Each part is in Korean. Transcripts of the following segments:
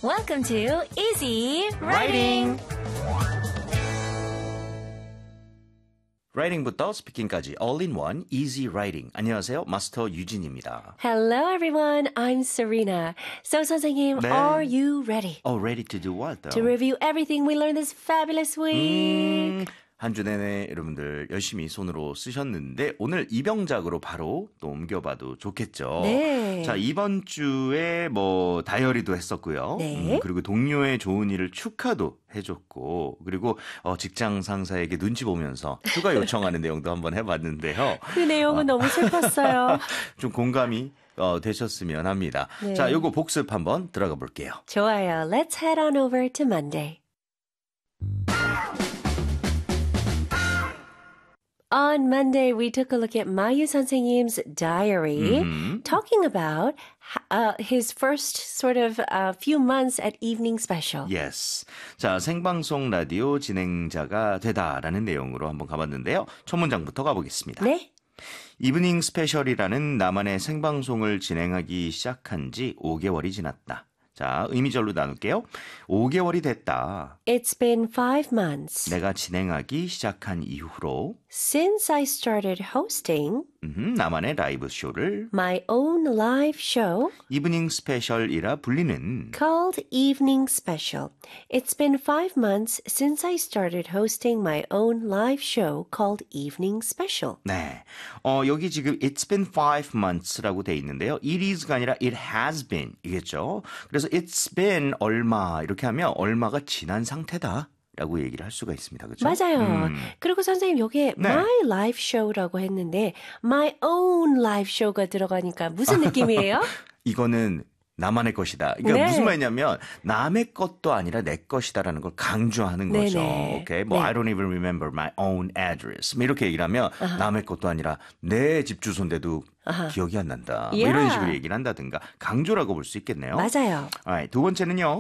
Welcome to Easy Writing. 라이팅부터 스피킹까지 all-in-one easy writing. 안녕하세요. 마스터 유진입니다. Hello everyone, I'm Serena. So 선생님, 네. are you ready? Oh, ready to do what though? To review everything we learned this fabulous week. 한 주 내내 여러분들 열심히 손으로 쓰셨는데 오늘 입영작으로 바로 또 옮겨봐도 좋겠죠. 네. 자, 이번 주에 뭐 다이어리도 했었고요. 네. 그리고 동료의 좋은 일을 축하도 해줬고 그리고 직장 상사에게 눈치 보면서 휴가 요청하는 내용도 한번 해봤는데요. 그 내용은 너무 슬펐어요. 좀 공감이 되셨으면 합니다. 네. 자, 요거 복습 한번 들어가 볼게요. 좋아요. Let's head on over to Monday. On Monday, we took a look at 마유 선생님's diary, talking about his first sort of few months at Evening Special. Yes. 자, 생방송 라디오 진행자가 되다라는 내용으로 한번 가봤는데요. 첫 문장부터 가보겠습니다. 네? 이브닝 스페셜이라는 나만의 생방송을 진행하기 시작한 지 5개월이 지났다. 자, 의미절로 나눌게요. 5개월이 됐다. It's been 5 months 내가 진행하기 시작한 이후로 since I started hosting 나만의 라이브 쇼를 my own live show 이브닝 스페셜이라 불리는 called Evening Special. It's been 5 months since I started hosting my own live show called Evening Special. 네. 여기 지금 it's been 5 months라고 돼 있는데요. It is가 아니라 it has been 이겠죠. 그래서 it's been 얼마 이렇게 하면 얼마가 지난 상태다. 라고 얘기를 할 수가 있습니다. 그렇죠? 맞아요. 그리고 선생님 여기에 네. my live show라고 했는데 my own live show가 들어가니까 무슨 느낌이에요? 이거는 나만의 것이다. 그러니까 네. 무슨 말이냐면 남의 것도 아니라 내 것이다라는 걸 강조하는 거죠. 네네. 오케이. 뭐 네. I don't even remember my own address. 뭐 이렇게 얘기를 하면 남의 것도 아니라 내 집 주소인데도 기억이 안 난다. 뭐 이런 Yeah. 식으로 얘기를 한다든가 강조라고 볼 수 있겠네요. 맞아요. Alright, 두 번째는요.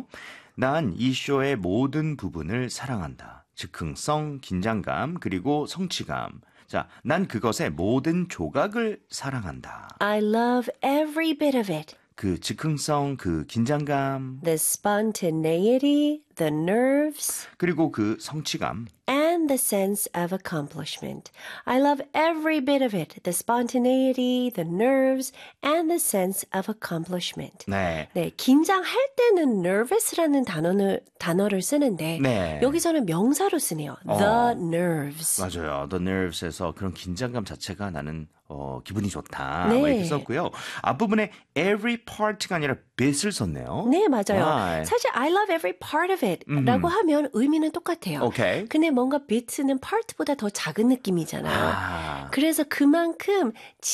난 이 쇼의 모든 부분을 사랑한다. 즉흥성, 긴장감, 그리고 성취감. 자, 난 그것의 모든 조각을 사랑한다. I love every bit of it. 그 즉흥성, 그 긴장감, The spontaneity, the nerves, 그리고 그 성취감. and the sense of accomplishment. I love every bit of it. The spontaneity, the nerves, and the sense of accomplishment. 네. 네, 긴장할 때는 nervous라는 단어를 쓰는데 네. 여기서는 명사로 쓰네요. The nerves. 맞아요. The nerves에서 그런 긴장감 자체가 나는 기분이 좋다. 네. 뭐 이렇게 썼고요. 앞부분에 every part가 아니라 bit을 썼네요. 네, 맞아요. Right. 사실 I love every part of it 라고 하면 의미는 똑같아요. 오케이. 근데 뭔가 bit는 part보다 더 작은 느낌이잖아요. 아. 그래서 그만큼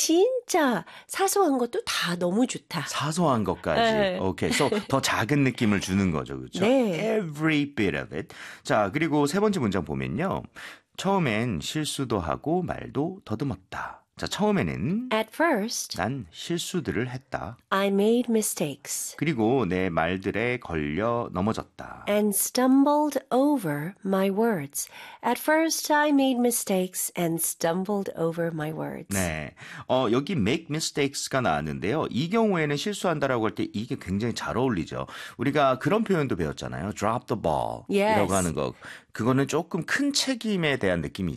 진짜 사소한 것도 다 너무 좋다. 사소한 것까지. 네. 오케이. So 더 작은 느낌을 주는 거죠. 그렇죠? 네. Every bit of it. 자, 그리고 세 번째 문장 보면요. 처음엔 실수도 하고 말도 더듬었다. 자, 처음에는 At first, 난 실수들을 했다. I made mistakes 그리고 내 말들에 걸려 넘어졌다. and stumbled over my words. At first, I made mistakes and stumbled over my words. 네. 여기 make mistakes가 나왔는데요. 이 경우에는 실수한다라고 할 때 이게 굉장히 잘 어울리죠. 우리가 그런 표현도 배웠잖아요. drop the ball. Yes. 이라고 하는 거. 그거는 조금 큰 책임에 대한 느낌이